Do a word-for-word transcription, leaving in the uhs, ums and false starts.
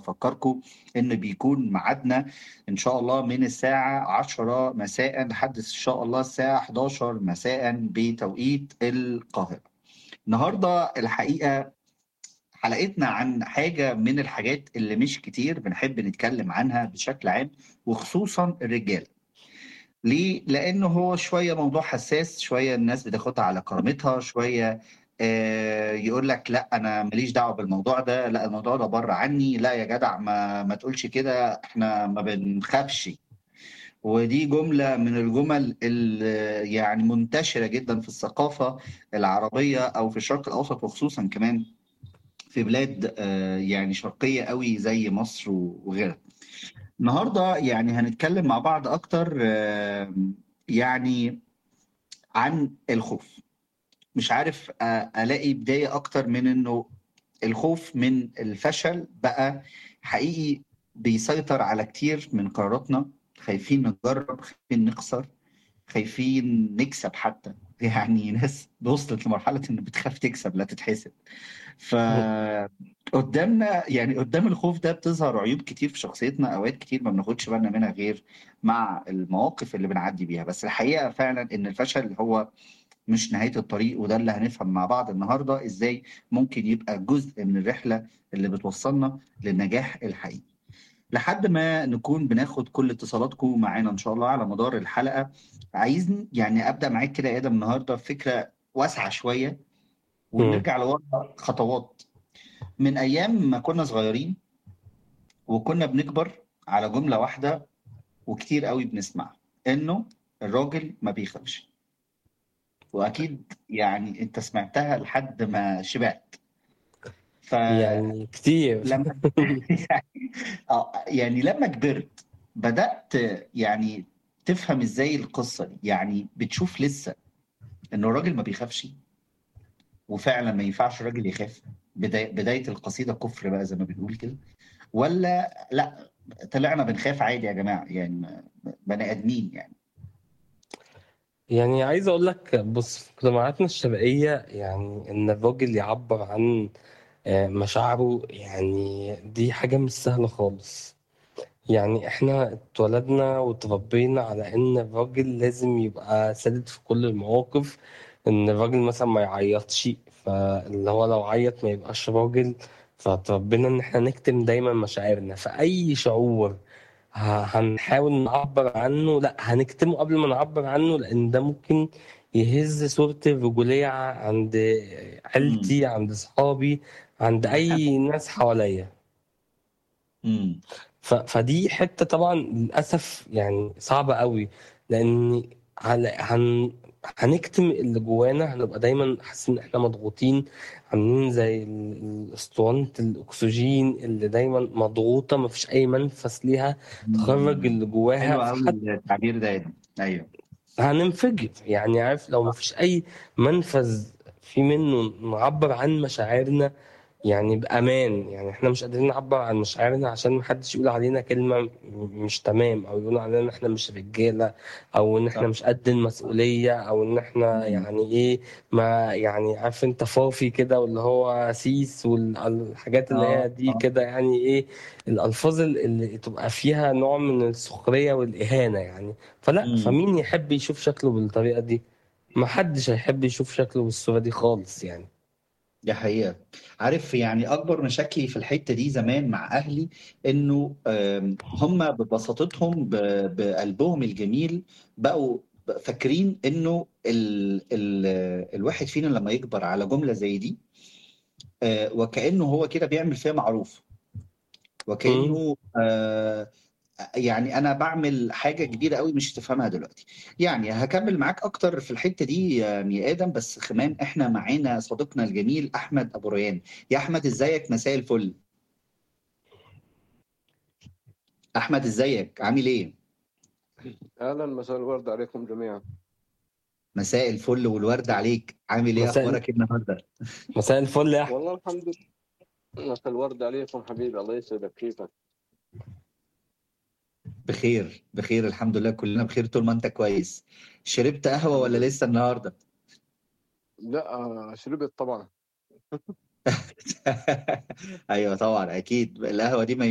بفكركم ان بيكون ميعادنا ان شاء الله من الساعه عشرة مساء لحد ان شاء الله الساعه حداشر مساء بتوقيت القاهره. النهارده الحقيقه حلقتنا عن حاجه من الحاجات اللي مش كتير بنحب نتكلم عنها بشكل عام، وخصوصا الرجال. ليه؟ لأنه هو شوية موضوع حساس، شوية الناس بتاخدها على كرامتها، شوية آه يقول لك لا أنا ماليش دعوة بالموضوع ده، لا الموضوع ده بره عني، لا يا جدع ما, ما تقولش كده، احنا ما بنخافش. ودي جملة من الجمل اللي يعني منتشرة جدا في الثقافة العربية أو في الشرق الأوسط، وخصوصا كمان في بلاد آه يعني شرقية قوي زي مصر وغيرها. النهارده يعني هنتكلم مع بعض اكتر آه، يعني عن الخوف. مش عارف آه، الاقي بداية اكتر من انه الخوف من الفشل بقى حقيقي بيسيطر على كتير من قراراتنا. خايفين نجرب، خايفين نخسر، خايفين نكسب حتى. يعني ناس وصلت لمرحلة ان بتخاف تكسب لا تتحسب. فقدامنا يعني قدام الخوف ده بتظهر عيوب كتير في شخصيتنا، اوقات كتير ما بناخدش بالنا منها غير مع المواقف اللي بنعدي بيها. بس الحقيقة فعلا ان الفشل هو مش نهاية الطريق، وده اللي هنفهم مع بعض النهاردة ازاي ممكن يبقى جزء من الرحلة اللي بتوصلنا للنجاح الحقيقي. لحد ما نكون بناخد كل اتصالاتكم معانا ان شاء الله على مدار الحلقة، عايزني يعني ابدا معاك كده يا ادم النهارده فكرة واسعة شوية، مم. ونرجع لورا خطوات من ايام ما كنا صغيرين، وكنا بنكبر على جملة واحدة وكتير قوي بنسمعها، انه الراجل ما بيخافش. واكيد يعني انت سمعتها لحد ما شبعت. فلما يعني كتير. يعني اه يعني لما كبرت بدأت يعني تفهم ازاي القصة دي، يعني بتشوف لسه انه الراجل ما بيخافش، وفعلا ما ينفعش الراجل يخاف. بداية, بداية القصيدة كفر بقى زي ما بنقول كده، ولا لا طلعنا بنخاف عادي يا جماعة، يعني ما- بني آدمين يعني. يعني عايز اقول لك، بص، في مجتمعاتنا الشرقية يعني ان الراجل يعبر عن آه، مشاعره، يعني دي حاجة مش سهلة خالص. يعني احنا اتولدنا وتربينا على ان الراجل لازم يبقى سادد في كل المواقف، ان الراجل مثلا ما يعيطش، فاللي هو لو عيط ما يبقاش راجل. فتربينا ان احنا نكتم دايما مشاعرنا، فأي شعور ه- هنحاول نعبر عنه لا هنكتمه قبل ما نعبر عنه، لان ده ممكن يهز صورتي الرجولية عند امم عيلتي، عند صحابي، عند اي ناس حواليا. امم ف... فدي حتة طبعا للأسف يعني صعبة قوي، لأن على... هن... هنكتم اللي جوانا، هنبقى دايما حاسين إن إحنا مضغوطين، عاملين زي ال- ال- اسطوانة الأكسجين اللي دايما مضغوطة، مفيش أي منفس ليها تخرج اللي جواها. حلو قوي فحتى التعبير ده يا ابني. ايوه. هننفجر، يعني عارف، لو مفيش أي منفذ في منه نعبر عن مشاعرنا يعني بأمان. يعني احنا مش قادرين نعبر عن مشاعرنا عشان محدش يقول علينا كلمة م- مش تمام، او يقول علينا ان احنا مش رجالة، او ان احنا صح. مش قد المسؤولية، او ان احنا مم. يعني ايه، ما يعني عارف انت فافي كده، واللي هو سيس والحاجات اللي اه هي دي اه. كده، يعني ايه الألفاظ ال- اللي تبقى فيها نوع من السخرية والإهانة يعني. فلا، مم. فمين يحب يشوف شكله بالطريقة دي؟ محدش هيحب يشوف شكله بالصورة دي خالص يعني. دي حقيقة. عارف يعني أكبر مشاكلي في الحتة دي زمان مع أهلي، إنه آم، هم ببساطتهم ب- بقلبهم الجميل بقوا فاكرين إنه ال ال الواحد فينا لما يكبر على جملة زي دي، آه، وكأنه هو كده بيعمل فيها معروف، مم. وكأنه آه، يعني انا بعمل حاجه كبيره قوي مش هتفهمها دلوقتي. يعني هكمل معاك اكتر في الحته دي يا يا ادم، بس كمان احنا معانا صديقنا الجميل احمد ابو ريان. يا احمد ازيك؟ مساء الفل. احمد ازيك؟ عامل ايه؟ أهلا، مساء الورد عليكم جميعا. مساء الفل والورد عليك، عامل ايه؟ مساء اخبارك إيه النهارده؟ مساء الفل يا أحمد. والله الحمد لله، مساء الورد عليكم حبيبي، الله يسعدك، كيفك؟ بخير بخير الحمد لله، كلنا بخير طول ما انت كويس. شربت قهوه الحمد ولا لله. لسه النهارده؟ لا، آه، شربت طبعا. ايوه طبعا اكيد القهوه دي ما